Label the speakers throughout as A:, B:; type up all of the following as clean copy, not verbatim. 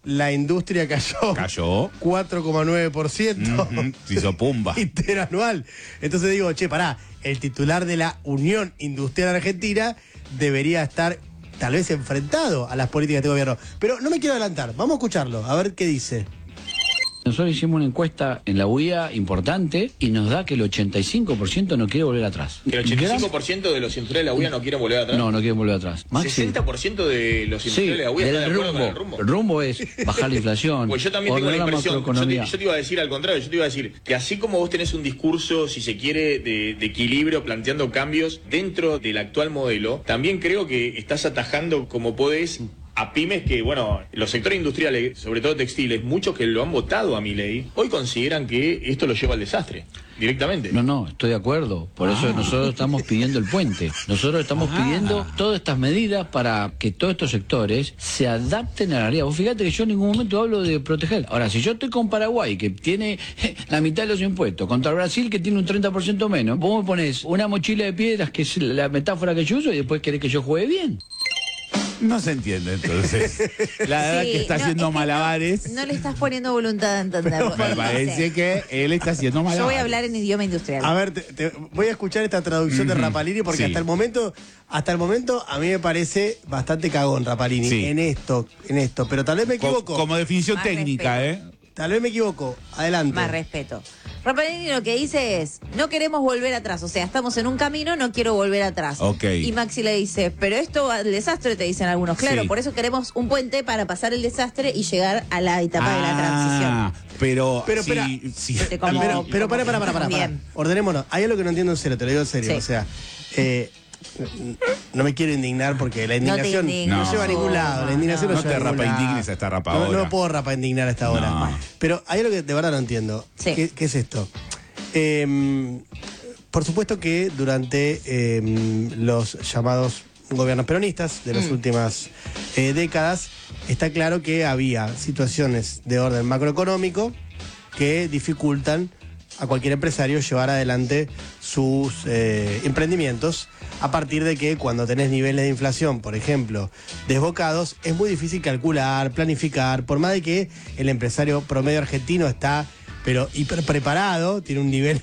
A: la industria cayó 4,9%.
B: Se hizo pumba.
A: Interanual. Entonces digo, che, pará, el titular de la Unión Industrial Argentina debería estar tal vez enfrentado a las políticas de este gobierno. Pero no me quiero adelantar, vamos a escucharlo, a ver qué dice.
C: Nosotros hicimos una encuesta en la UIA importante y nos da que el 85% no quiere volver atrás.
D: ¿Que el 85% de los industriales de la UIA no quieren volver atrás?
C: No quieren volver atrás.
D: Maxi, ¿60% de los industriales de la UIA están de acuerdo con el rumbo?
C: El rumbo es bajar la inflación.
D: Pues yo también tengo la impresión, yo te iba a decir al contrario, yo te iba a decir que así como vos tenés un discurso, si se quiere, de equilibrio, planteando cambios dentro del actual modelo, también creo que estás atajando como podés a pymes que, bueno, los sectores industriales, sobre todo textiles, muchos que lo han votado a Milei, hoy consideran que esto lo lleva al desastre, directamente.
C: No, estoy de acuerdo. Por eso nosotros estamos pidiendo el puente. Nosotros estamos pidiendo todas estas medidas para que todos estos sectores se adapten a la realidad. Vos fíjate que yo en ningún momento hablo de proteger. Ahora, si yo estoy con Paraguay, que tiene la mitad de los impuestos, contra Brasil, que tiene un 30% menos, vos me ponés una mochila de piedras, que es la metáfora que yo uso, y después querés que yo juegue bien.
B: No se entiende, entonces. La verdad que está haciendo malabares.
E: No le estás poniendo voluntad de entenderlo.
B: Me parece que él está haciendo malabares.
E: Yo voy a hablar en idioma industrial.
A: A ver, voy a escuchar esta traducción de Rapalini porque hasta el momento a mí me parece bastante cagón Rapalini en esto, pero tal vez me equivoco.
B: Como definición
E: Más
B: técnica,
E: respeto.
A: Tal vez me equivoco. Adelante.
E: Más respeto. Rapalini lo que dice es, no queremos volver atrás, o sea, estamos en un camino, no quiero volver atrás.
B: Okay.
E: Y Maxi le dice, pero esto va al desastre, te dicen algunos. Claro, por eso queremos un puente para pasar el desastre y llegar a la etapa de la transición.
B: Pero
A: espera. Pero para.
E: Bien.
A: Ordenémonos. Hay algo que no entiendo en serio, te lo digo en serio.
E: Sí.
A: O sea, no me quiero indignar porque la indignación no lleva a ningún lado. La indignación no lleva a ningún lado.
B: indignes a esta rapadora.
A: No puedo indignar a esta hora.
B: No.
A: Pero hay algo que de verdad no entiendo.
E: Sí.
A: ¿Qué es esto? Por supuesto que durante los llamados gobiernos peronistas de las últimas décadas, está claro que había situaciones de orden macroeconómico que dificultan a cualquier empresario llevar adelante sus emprendimientos, a partir de que cuando tenés niveles de inflación, por ejemplo, desbocados, es muy difícil calcular, planificar, por más de que el empresario promedio argentino está, pero hiper preparado, tiene un nivel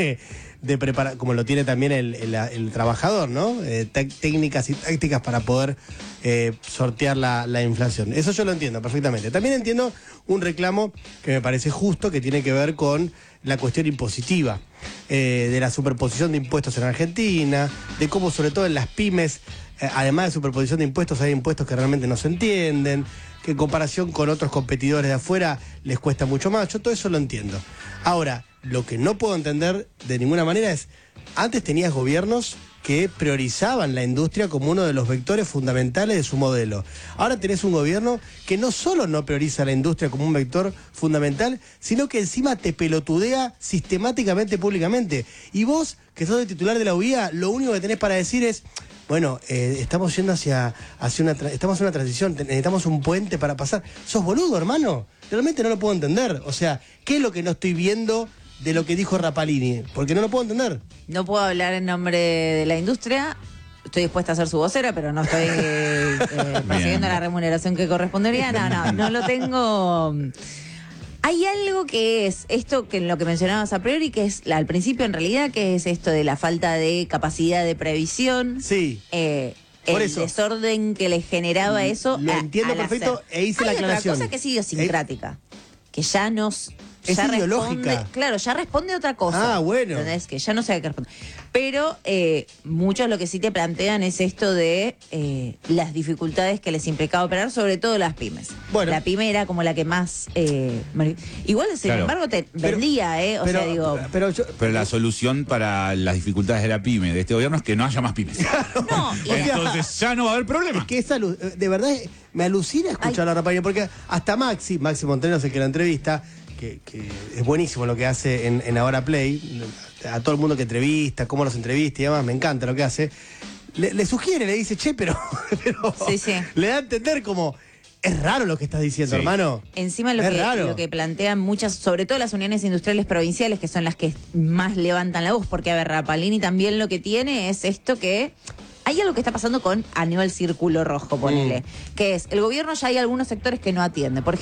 A: de preparación, como lo tiene también el trabajador, ¿no? Técnicas y tácticas para poder sortear la inflación. Eso yo lo entiendo perfectamente. También entiendo un reclamo que me parece justo, que tiene que ver con la cuestión impositiva, de la superposición de impuestos en Argentina, de cómo sobre todo en las pymes, además de superposición de impuestos, hay impuestos que realmente no se entienden, que en comparación con otros competidores de afuera les cuesta mucho más. Yo todo eso lo entiendo. Ahora, lo que no puedo entender de ninguna manera es, antes tenías gobiernos que priorizaban la industria como uno de los vectores fundamentales de su modelo. Ahora tenés un gobierno que no solo no prioriza la industria como un vector fundamental, sino que encima te pelotudea sistemáticamente públicamente. Y vos, que sos el titular de la UIA, lo único que tenés para decir es, bueno, estamos yendo estamos en una transición, necesitamos un puente para pasar. ¿Sos boludo, hermano? Realmente no lo puedo entender. O sea, ¿qué es lo que no estoy viendo de lo que dijo Rapalini? Porque no lo puedo entender.
E: No puedo hablar en nombre de la industria. Estoy dispuesta a ser su vocera, pero no estoy persiguiendo la remuneración que correspondería. No lo tengo. Hay algo que es esto que en lo que mencionabas a priori, que es al principio en realidad, que es esto de la falta de capacidad de previsión.
A: Sí.
E: El desorden que le generaba eso.
A: Lo entiendo perfecto e hice la aclaración.
E: Hay otra cosa que es idiosincrática, que ya nos...
A: Es
E: ya
A: ideológica.
E: Responde, claro, ya responde a otra cosa.
A: Ah, bueno.
E: ¿Entendés? Que ya no sabe qué responder. Pero muchos lo que sí te plantean es esto de las dificultades que les implicaba operar, sobre todo las pymes. Bueno. La pyme era como la que más... igual, sin embargo, te vendía,
B: Pero la solución para las dificultades de la pyme, de este gobierno, es que no haya más pymes.
E: No,
B: entonces ya no va a haber problema.
A: Es que de verdad me alucina escuchar a Rapalini, porque hasta Maxi Montenegro, el que la entrevista, que es buenísimo lo que hace en Ahora Play, a todo el mundo que entrevista, cómo los entrevista y demás, me encanta lo que hace, le sugiere, le dice, pero
E: sí.
A: Le da a entender como, es raro lo que estás diciendo, hermano.
E: Encima lo que plantean muchas, sobre todo las uniones industriales provinciales, que son las que más levantan la voz, porque a ver, Rapalini también lo que tiene es esto que... Hay algo que está pasando con Aníbal Círculo Rojo, ponele, que es, el gobierno ya hay algunos sectores que no atiende. Por ejemplo,